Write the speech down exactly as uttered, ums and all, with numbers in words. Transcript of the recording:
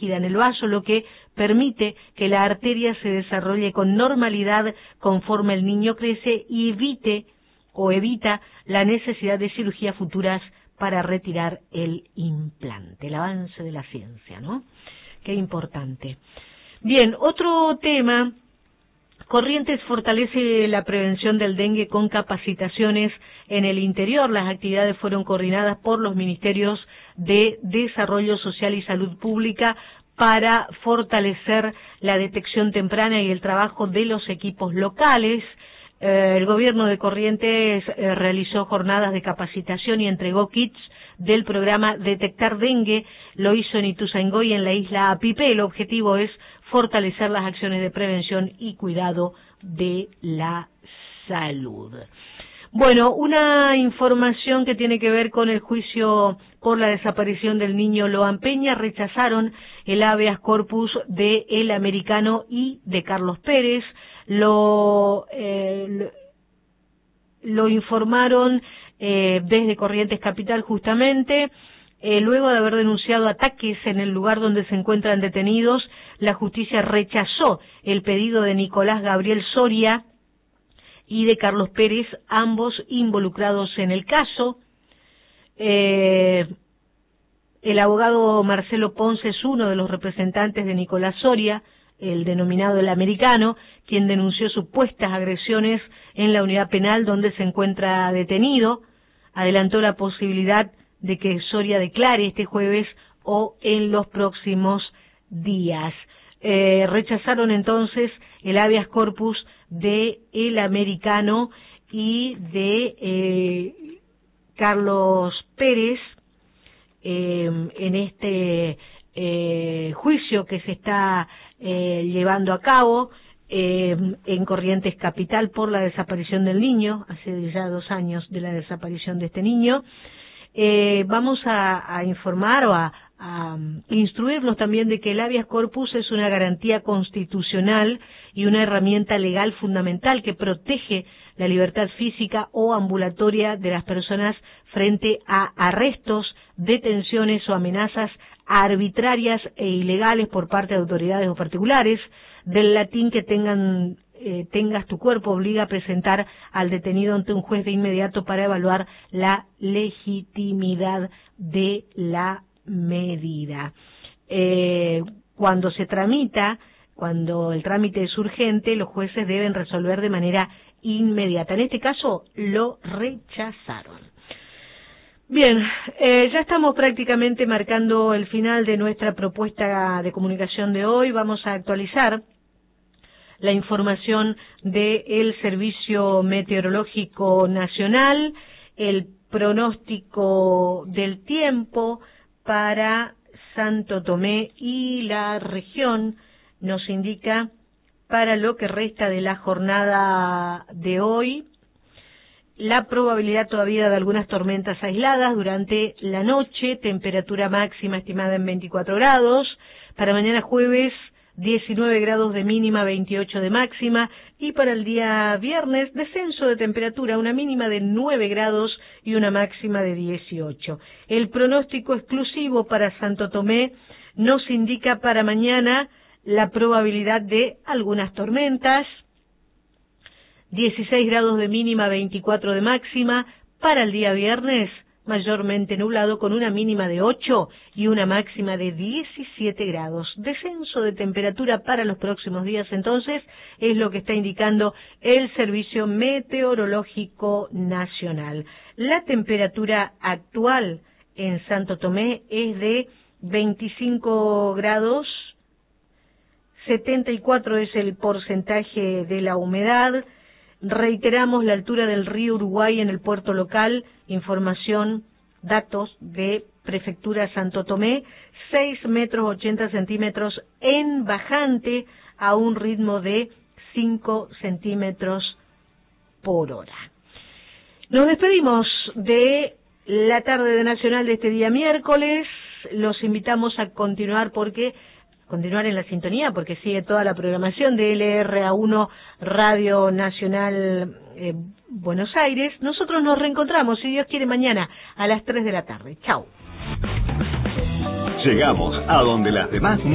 líquida en el vaso, lo que permite que la arteria se desarrolle con normalidad conforme el niño crece y evite o evita la necesidad de cirugías futuras para retirar el implante. El avance de la ciencia, ¿no? Qué importante. Bien, otro tema. Corrientes fortalece la prevención del dengue con capacitaciones en el interior. Las actividades fueron coordinadas por los Ministerios de Desarrollo Social y Salud Pública para fortalecer la detección temprana y el trabajo de los equipos locales. Eh, el gobierno de Corrientes eh, realizó jornadas de capacitación y entregó kits del programa Detectar Dengue. Lo hizo en Ituzaingó y en la isla Apipé. El objetivo es fortalecer las acciones de prevención y cuidado de la salud. Bueno, una información que tiene que ver con el juicio por la desaparición del niño Loan Peña. Rechazaron el habeas corpus de El Americano y de Carlos Pérez. Lo, eh, lo informaron eh, desde Corrientes Capital justamente. Eh, luego de haber denunciado ataques en el lugar donde se encuentran detenidos, la justicia rechazó el pedido de Nicolás Gabriel Soria y de Carlos Pérez, ambos involucrados en el caso. Eh, el abogado Marcelo Ponce es uno de los representantes de Nicolás Soria, el denominado El Americano, quien denunció supuestas agresiones en la unidad penal donde se encuentra detenido. Adelantó la posibilidad de que Soria declare este jueves o en los próximos días. Eh, rechazaron entonces el habeas corpus de El Americano y de eh, Carlos Pérez eh, en este eh, juicio que se está eh, llevando a cabo eh, en Corrientes Capital por la desaparición del niño, hace ya dos años de la desaparición de este niño. Eh, vamos a, a informar o a, a instruirnos también de que el habeas corpus es una garantía constitucional y una herramienta legal fundamental que protege la libertad física o ambulatoria de las personas frente a arrestos, detenciones o amenazas arbitrarias e ilegales por parte de autoridades o particulares. Del latín que tengan Eh, tengas tu cuerpo, obliga a presentar al detenido ante un juez de inmediato para evaluar la legitimidad de la medida. Eh, cuando se tramita, cuando el trámite es urgente, los jueces deben resolver de manera inmediata. En este caso, lo rechazaron. Bien, eh, ya estamos prácticamente marcando el final de nuestra propuesta de comunicación de hoy. Vamos a actualizar la información del Servicio Meteorológico Nacional, el pronóstico del tiempo para Santo Tomé y la región nos indica para lo que resta de la jornada de hoy la probabilidad todavía de algunas tormentas aisladas durante la noche, temperatura máxima estimada en veinticuatro grados, para mañana jueves diecinueve grados de mínima, veintiocho de máxima, y para el día viernes descenso de temperatura, una mínima de nueve grados y una máxima de dieciocho. El pronóstico exclusivo para Santo Tomé nos indica para mañana la probabilidad de algunas tormentas, dieciséis grados de mínima, veinticuatro de máxima, para el día viernes mayormente nublado con una mínima de ocho y una máxima de diecisiete grados. Descenso de temperatura para los próximos días, entonces, es lo que está indicando el Servicio Meteorológico Nacional. La temperatura actual en Santo Tomé es de veinticinco grados, setenta y cuatro es el porcentaje de la humedad. Reiteramos la altura del río Uruguay en el puerto local, información, datos de Prefectura Santo Tomé, seis metros ochenta centímetros en bajante a un ritmo de cinco centímetros por hora. Nos despedimos de la tarde de Nacional de este día miércoles, los invitamos a continuar porque continuar en la sintonía porque sigue toda la programación de L R A uno Radio Nacional eh, Buenos Aires. Nosotros nos reencontramos, si Dios quiere, mañana a las tres de la tarde. Chau. Llegamos a donde las demás no